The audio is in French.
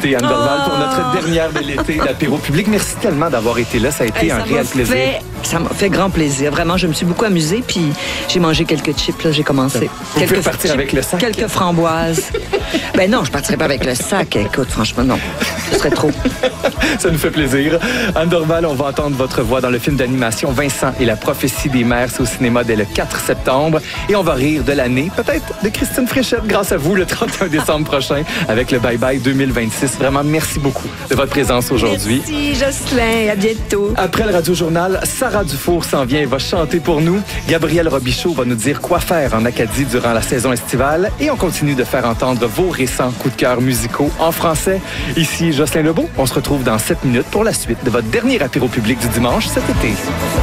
quitter, Anne Dorval, pour notre dernière de l'été, l'apéro public. Merci tellement d'avoir été là. Ça a été un réel plaisir. Ça m'a fait grand plaisir. Vraiment, je me suis beaucoup amusée. Puis j'ai mangé quelques chips. Là, j'ai commencé. Vous pouvez partir avec le sac. Quelques framboises. Ben non, je partirais pas avec le sac. Écoute, franchement, non. Ce serait trop. Ça nous fait plaisir. Anne Dorval, on va entendre votre voix dans le film d'animation Vincent et la prophétie des mers. C'est au cinéma dès le 4 septembre. Et on va rire de l'année, peut-être de Christine Fréchette, grâce à vous, le 31 décembre prochain, avec le Bye Bye 2026. Vraiment, merci beaucoup de votre présence aujourd'hui. Merci, Jocelyn. À bientôt. Après le Radio-Journal, Sarah Dufour s'en vient et va chanter pour nous. Gabriel Robichaud va nous dire quoi faire en Acadie durant la saison estivale. Et on continue de faire entendre vos récents coups de cœur musicaux en français. Ici Jocelyn Lebeau. On se retrouve dans 7 minutes pour la suite de votre dernier apéro public du dimanche cet été.